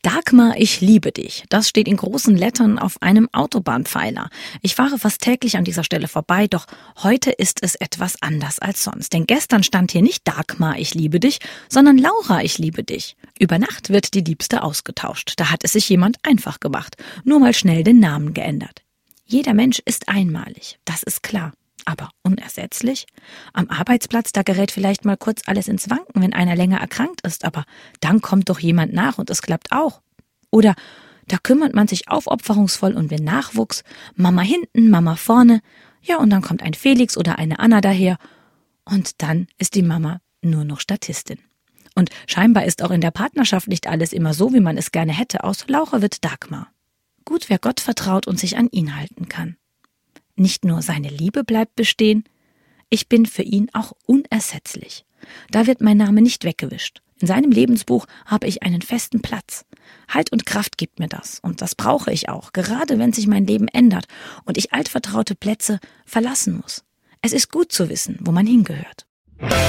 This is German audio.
Dagmar, ich liebe dich. Das steht in großen Lettern auf einem Autobahnpfeiler. Ich fahre fast täglich an dieser Stelle vorbei, doch heute ist es etwas anders als sonst. Denn gestern stand hier nicht Dagmar, ich liebe dich, sondern Laura, ich liebe dich. Über Nacht wird die Liebste ausgetauscht. Da hat es sich jemand einfach gemacht. Nur mal schnell den Namen geändert. Jeder Mensch ist einmalig, das ist klar. Aber unersetzlich? Am Arbeitsplatz, da gerät vielleicht mal kurz alles ins Wanken, wenn einer länger erkrankt ist, aber dann kommt doch jemand nach und es klappt auch. Oder da kümmert man sich aufopferungsvoll um den Nachwuchs, Mama hinten, Mama vorne, ja, und dann kommt ein Felix oder eine Anna daher und dann ist die Mama nur noch Statistin. Und scheinbar ist auch in der Partnerschaft nicht alles immer so, wie man es gerne hätte. Aus Laura wird Dagmar. Gut, wer Gott vertraut und sich an ihn halten kann. Nicht nur seine Liebe bleibt bestehen, ich bin für ihn auch unersetzlich. Da wird mein Name nicht weggewischt. In seinem Lebensbuch habe ich einen festen Platz. Halt und Kraft gibt mir das und das brauche ich auch, gerade wenn sich mein Leben ändert und ich altvertraute Plätze verlassen muss. Es ist gut zu wissen, wo man hingehört.